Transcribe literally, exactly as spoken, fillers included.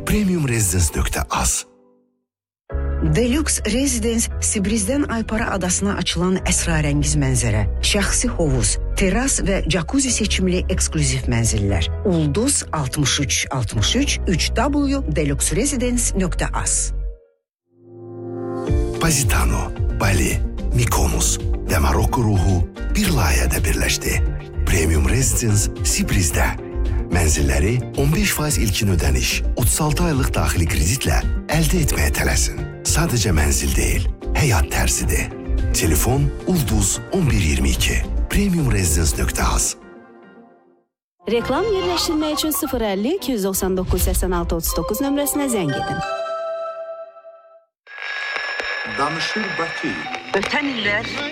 premium residence nöqtə az. Deluxe Residence Sibrizdən Aypara adasına açılan əsrarəngiz mənzərə, şəxsi hovuz, teras və jacuzzi seçimli eksklüziv mənzillər. Ulduz altmış üç altmış üç üç w deluxe residence nöqtə az. Positano, Bali, Mykonos və Marokko ruhu bir layihədə birləşdi. Premium Residence Sibrizdə. Mənzilləri on beş faiz ilkin ödəniş, otuz altı aylıq daxili kreditlə əldə etməyə tələsin. Sadəcə mənzil deyil, həyat tərzidir. Telefon Ulduz on bir iyirmi iki. premium residence nöqtə az. Reklam yerləşdirmək üçün sıfır əlli iki yüz doxsan doqquz səksən altı otuz doqquz nömrəsinə zəng edin. Danışır Bakı. Ötən illər